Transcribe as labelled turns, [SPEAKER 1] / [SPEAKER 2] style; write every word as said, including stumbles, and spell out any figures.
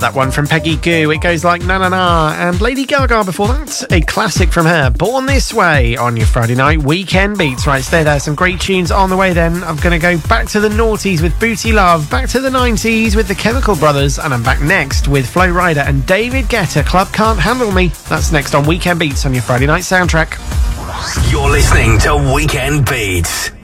[SPEAKER 1] That one from Peggy Gou, it goes like na na na. And Lady Gaga before that, a classic from her, Born This Way, on your Friday night weekend beats. Right, stay there, some great tunes on the way then. I'm going to go back to the noughties with Booty Love, back to the nineties with the Chemical Brothers, and I'm back next with Flo Rida and David Guetta, Club Can't Handle Me. That's next on Weekend Beats on your Friday night soundtrack.
[SPEAKER 2] You're listening to Weekend Beats.